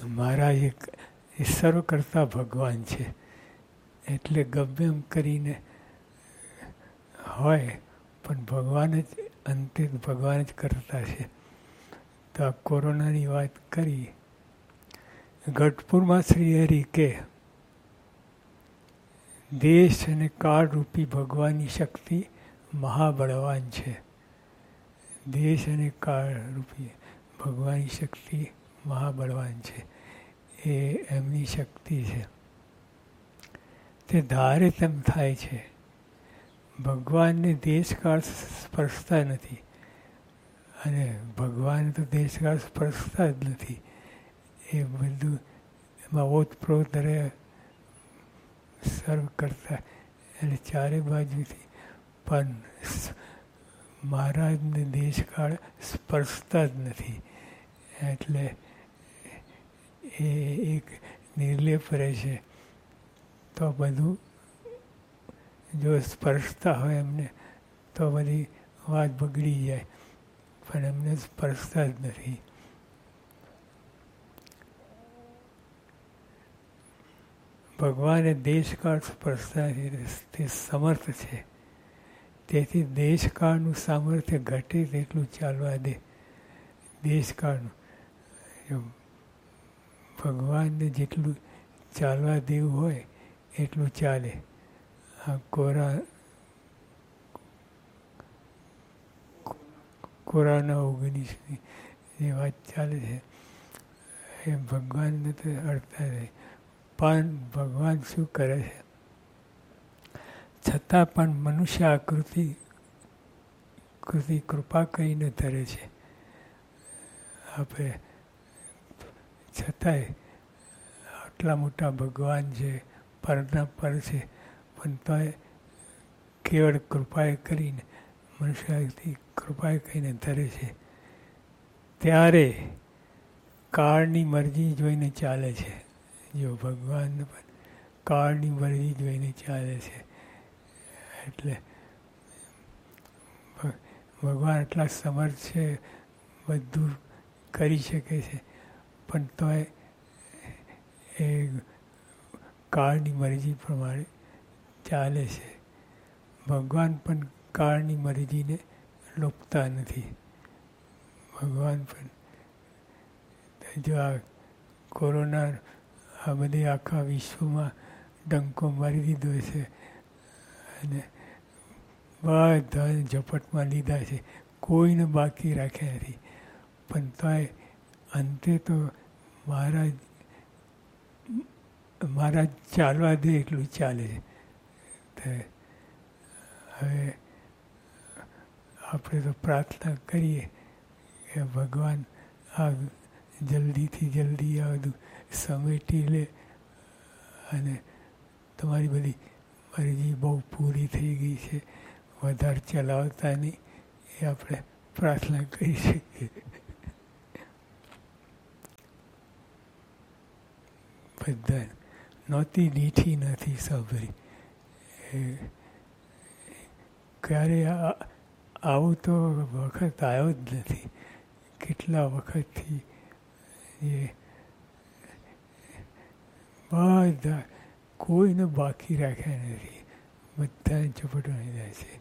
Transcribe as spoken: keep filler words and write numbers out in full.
મહારાજ એક એ સર્વ કરતા ભગવાન છે, એટલે ગમે એમ કરીને હોય પણ ભગવાન જ અંતે ભગવાન જ કરતા છે. તો આ કોરોનાની વાત કરી. ગઢપુરમાં શ્રી હરિ કે દેશ અને કાળરૂપી ભગવાનની શક્તિ મહાબળવાન છે. દેશ અને કાળરૂપી ભગવાનની શક્તિ મહાબળવાન છે. એ એમની શક્તિ છે. તે ધારે તેમ થાય છે. ભગવાનને દેશકાળ સ્પર્શતા નથી, અને ભગવાન તો દેશકાળ સ્પર્શતા જ નથી. એ બધું એમાં ઓતપ્રોત રહે, સર્વ કરતા એટલે ચારે બાજુથી. પણ મહારાજને દેશકાળ સ્પર્શતા જ નથી, એટલે એ એક નિર્લેપ રહે છે. તો બધું જો સ્પર્શતા હોય એમને તો બધી વાત બગડી જાય, પણ એમને સ્પર્શતા જ નથી. ભગવાને દેશકાળ સ્પર્શતા તે સમર્થ છે. તેથી દેશકાળનું સામર્થ્ય ઘટે તેટલું ચાલવા દે. દેશકાળનું જો ભગવાનને જેટલું ચાલવા દેવું હોય એટલું ચાલે. આ કોરા કોરોના ઓગણીસની જે વાત ચાલે છે એ ભગવાનને તો અડતા નહીં. પણ ભગવાન શું કરે છે? છતાં પણ મનુષ્ય આકૃતિ કૃતિ કૃપા કરીને ધરે છે. આપણે છતાંય આટલા મોટા ભગવાન છે, પરના પર છે, પણ તોય કેવળ કૃપાએ કરીને મનુષ્યથી કૃપાએ કરીને ધરે છે. ત્યારે કાળની મરજી જોઈને ચાલે છે. જો ભગવાન પણ કાળની મરજી જોઈને ચાલે છે. એટલે ભગવાન આટલા સમર્થ છે, બધું કરી શકે છે, પણ તોય એ કાળની મરજી પ્રમાણે ચાલે છે. ભગવાન પણ કાળની મરજીને લોપતા નથી. ભગવાન પણ જો આ કોરોના આ બધે આખા વિશ્વમાં ડંકો મારી દીધો છે, અને બધા ઝપટમાં લીધા છે, કોઈને બાકી રાખ્યા નથી. પણ તોય અંતે તો મહારાજ મહારાજ ચાલવા દે એટલું ચાલે છે. તો હવે આપણે તો પ્રાર્થના કરીએ કે ભગવાન આ જલ્દીથી જલ્દી આ બધું સમેટી લે, અને તમારી બધી મરજી બહુ પૂરી થઈ ગઈ છે, વધારે ચલાવતા નહીં, એ આપણે પ્રાર્થના કરી શકીએ. બધા નહોતી દીઠી નથી સાંભળી. ક્યારે આવું તો વખત આવ્યો જ નથી. કેટલા વખતથી એ બધા કોઈને બાકી રાખ્યા નથી, બધા ઝપટવાની જાય છે.